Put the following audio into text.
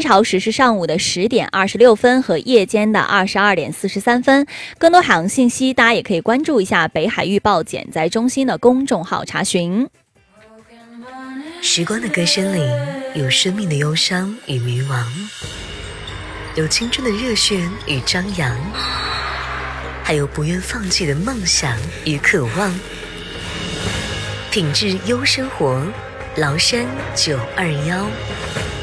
潮时是上午的10点26分和夜间的22点43分。更多海洋信息，大家也可以关注一下北海预报减灾中心的公众号查询。 时光的歌声里，有生命的忧伤与迷茫，有青春的热血与张扬，还有不愿放弃的梦想与渴望。品质优生活，崂山921。